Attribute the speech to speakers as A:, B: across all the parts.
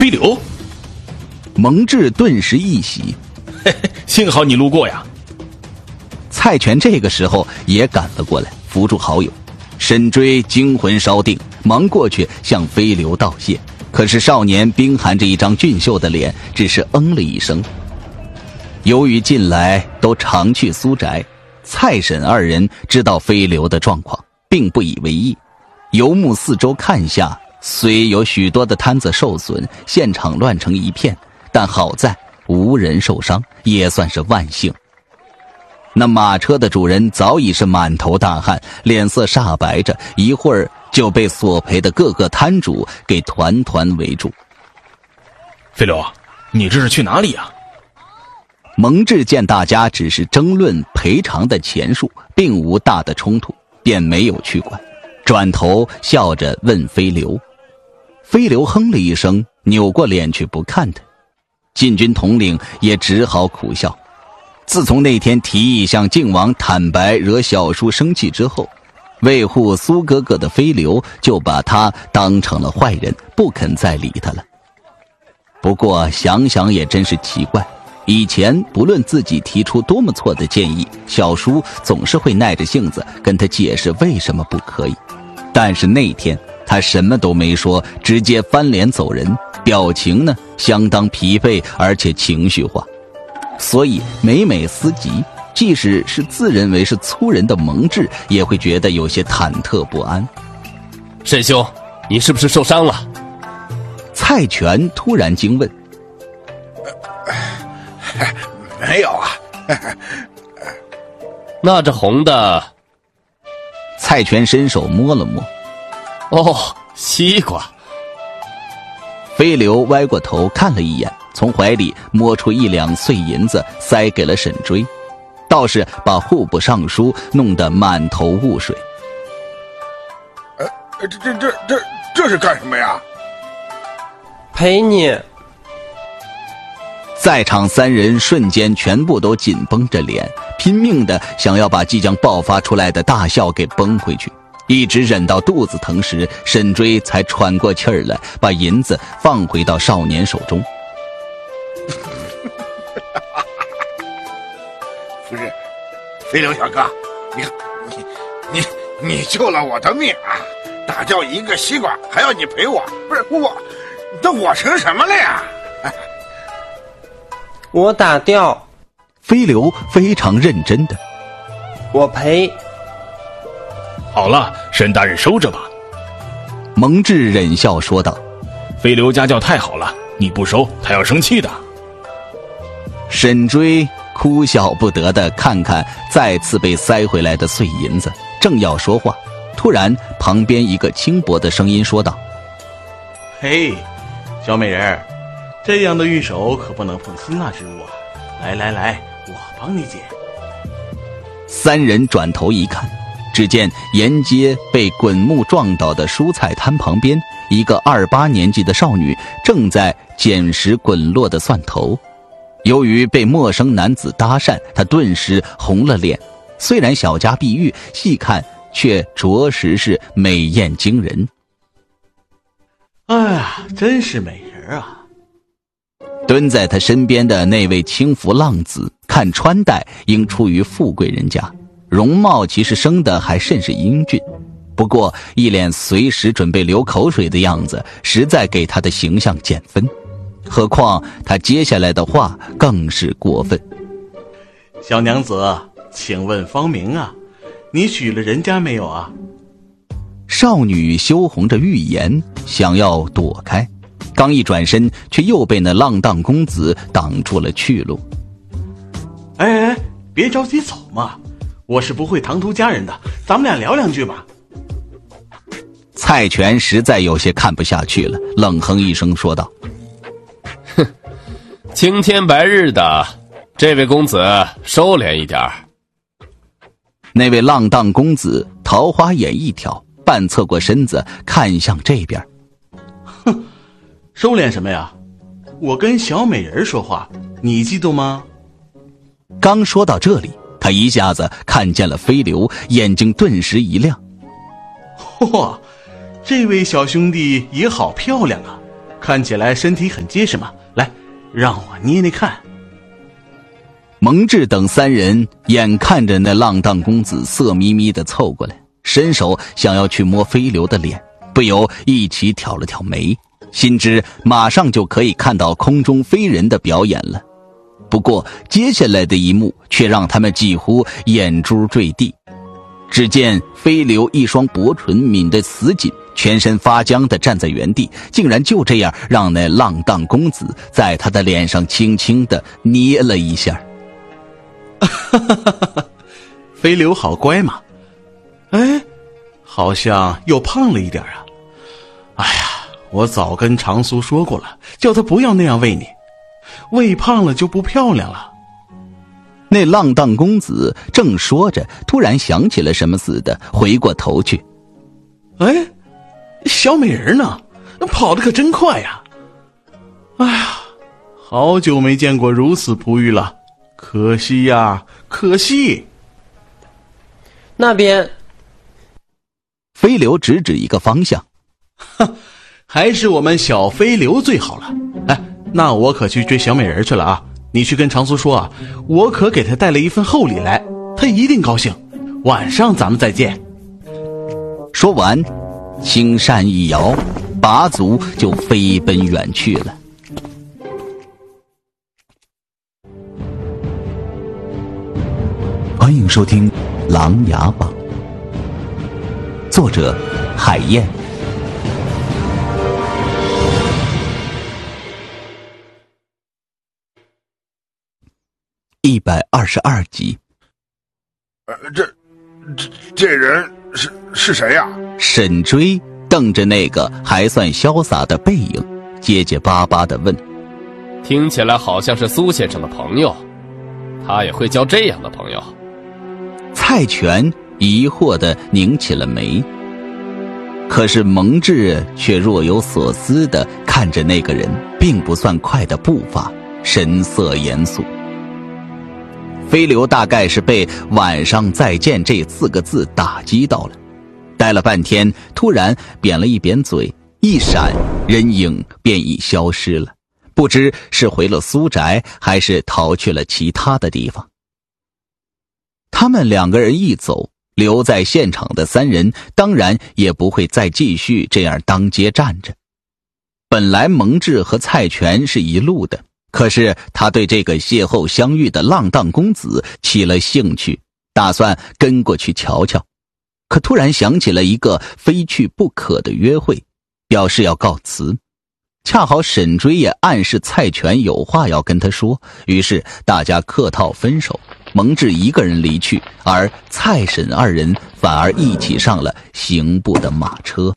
A: 飞流？
B: 蒙挚顿时一喜，
A: 嘿嘿，幸好你路过呀。
B: 蔡全这个时候也赶了过来，扶住好友。沈追惊魂稍定，忙过去向飞流道谢。可是少年冰寒着一张俊秀的脸，只是嗯了一声。由于近来都常去苏宅，蔡沈二人知道飞流的状况，并不以为意。游目四周看下，虽有许多的摊子受损，现场乱成一片，但好在无人受伤，也算是万幸。那马车的主人早已是满头大汗，脸色煞白着，一会儿就被索赔的各个摊主给团团围住。
A: 飞流，你这是去哪里啊？
B: 蒙挚见大家只是争论赔偿的钱数，并无大的冲突，便没有去管，转头笑着问飞流。飞流哼了一声，扭过脸去不看他。禁军统领也只好苦笑。自从那天提议向靖王坦白惹小叔生气之后，维护苏哥哥的飞流就把他当成了坏人，不肯再理他了。不过想想也真是奇怪，以前不论自己提出多么错的建议，小叔总是会耐着性子跟他解释为什么不可以。但是那天他什么都没说，直接翻脸走人，表情呢相当疲惫，而且情绪化。所以每每思及，即使是自认为是粗人的蒙挚，也会觉得有些忐忑不安。
C: 沈兄，你是不是受伤了？
B: 蔡全突然惊问。
D: 没有啊。
C: 那这红的？
B: 蔡全伸手摸了摸。
C: 哦，西瓜。
B: 飞流歪过头看了一眼，从怀里摸出1两碎银子塞给了沈追，倒是把户部尚书弄得满头雾水。
D: 这是干什么呀？
E: 陪你。
B: 在场3人瞬间全部都紧绷着脸，拼命的想要把即将爆发出来的大笑给崩回去，一直忍到肚子疼时，沈追才喘过气儿来，把银子放回到少年手中。
D: 不是，飞流小哥，你救了我的命啊！打掉一个西瓜还要你赔我，不是我，那我成什么了呀？
E: 我打掉。
B: 飞流非常认真的。
E: 我赔。
A: 好了，沈大人收着吧。
B: 蒙挚忍笑说道。
A: 飞流家教太好了，你不收他要生气的。
B: 沈追哭笑不得的看看再次被塞回来的碎银子，正要说话，突然旁边一个轻薄的声音说道：
F: 嘿，小美人儿，这样的玉手可不能碰辛辣之物啊！来，我帮你捡。
B: 3人转头一看，只见沿街被滚木撞倒的蔬菜摊旁边，一个28年纪的少女正在捡拾滚落的蒜头。由于被陌生男子搭讪，她顿时红了脸。虽然小家碧玉，细看却着实是美艳惊人。
F: 哎呀，真是美人啊！
B: 蹲在他身边的那位轻浮浪子，看穿戴应出于富贵人家，容貌其实生得还甚是英俊，不过一脸随时准备流口水的样子，实在给他的形象减分。何况他接下来的话更是过分。
F: 小娘子，请问芳名啊？你娶了人家没有啊？
B: 少女羞红着玉颜，想要躲开，刚一转身，却又被那浪荡公子挡住了去路。
F: 哎，别着急走嘛，我是不会唐突佳人的，咱们俩聊两句吧。
B: 蔡全实在有些看不下去了，冷哼一声说道：
C: 哼，青天白日的，这位公子收敛一点。
B: 那位浪荡公子桃花眼一挑，半侧过身子看向这边。
F: 哼，收敛什么呀？我跟小美人说话，你嫉妒吗？
B: 刚说到这里，他一下子看见了飞流，眼睛顿时一亮。
F: 嚯，这位小兄弟也好漂亮啊！ 看起来身体很结实嘛，来，让我捏捏看。
B: 蒙志等三人眼看着那浪荡公子色眯眯地凑过来，伸手想要去摸飞流的脸，不由一起挑了挑眉，心知马上就可以看到空中飞人的表演了。不过接下来的一幕却让他们几乎眼珠坠地。只见飞流一双薄唇抿得死紧，全身发僵地站在原地，竟然就这样让那浪荡公子在他的脸上轻轻地捏了一下。
F: 飞流好乖嘛，哎，好像又胖了一点啊。哎呀，我早跟常苏说过了，叫他不要那样喂你，喂胖了就不漂亮了。
B: 那浪荡公子正说着，突然想起了什么似的，回过头去。
F: 哎，小美人呢？跑得可真快呀！哎呀，好久没见过如此璞玉了，可惜呀，可惜。
E: 那边，
B: 飞流指指一个方向。
F: 还是我们小飞流最好了。哎，那我可去追小美人去了啊！你去跟常苏说啊，我可给他带了一份厚礼来，他一定高兴。晚上咱们再见。
B: 说完，轻扇一摇，拔足就飞奔远去了。欢迎收听《琅琊榜》，作者海燕。122集。
D: 这人是谁呀？
B: 沈追瞪着那个还算潇洒的背影，结结巴巴地问：“
C: 听起来好像是苏先生的朋友，他也会交这样的朋友？”
B: 蔡全疑惑地拧起了眉，可是蒙志却若有所思地看着那个人并不算快的步伐，神色严肃。飞流大概是被晚上再见这4个字打击到了，待了半天，突然扁了一扁嘴，一闪，人影便已消失了，不知是回了苏宅，还是逃去了其他的地方。他们2个人一走，留在现场的3人当然也不会再继续这样当街站着。本来蒙志和蔡全是一路的，可是他对这个邂逅相遇的浪荡公子起了兴趣，打算跟过去瞧瞧。可突然想起了一个非去不可的约会，表示要告辞。恰好沈追也暗示蔡全有话要跟他说，于是大家客套分手，蒙志一个人离去，而蔡沈2人反而一起上了刑部的马车。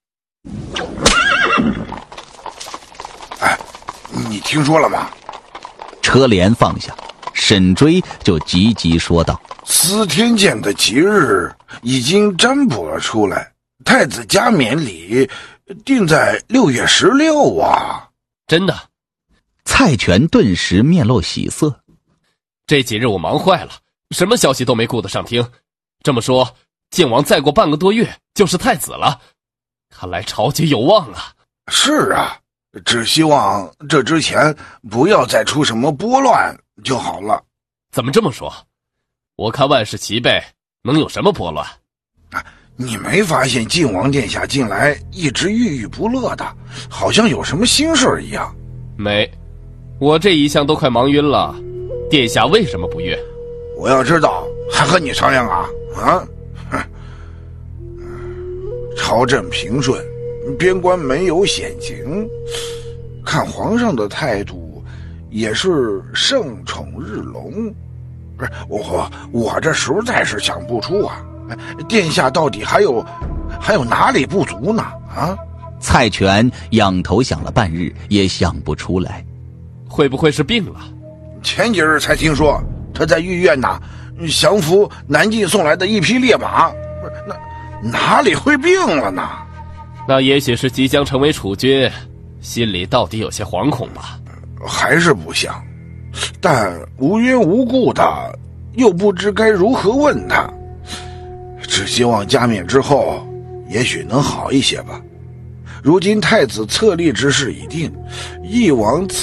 D: 哎，你听说了吗？
B: 车帘放下，沈追就急急说道：“
D: 司天监的吉日已经占卜了出来，太子加冕礼定在6月16啊！”
C: 真的？
B: 蔡全顿时面露喜色。
C: 这几日我忙坏了，什么消息都没顾得上听。这么说，靖王再过半个多月就是太子了，看来朝节有望啊。
D: 是啊，只希望这之前不要再出什么波乱就好了。
C: 怎么这么说？我看万事齐备，能有什么波乱？
D: 你没发现靖王殿下近来一直郁郁不乐的，好像有什么心事一样？
C: 没，我这一向都快忙晕了，殿下为什么不悦？
D: 我要知道还和你商量啊？朝政平顺，边关没有险情，看皇上的态度也是圣宠日隆。不是我这实在是想不出啊，殿下到底还有哪里不足呢？啊！
B: 蔡全仰头想了半日，也想不出来。
C: 会不会是病了？
D: 前几日才听说他在御苑呐，降服南晋送来的一匹烈马。不是，那哪里会病了呢？
C: 那也许是即将成为储君，心里到底有些惶恐吧。
D: 还是不像，但无缘无故的，又不知该如何问他。只希望加冕之后也许能好一些吧。 如今太子册立之事已定，翼王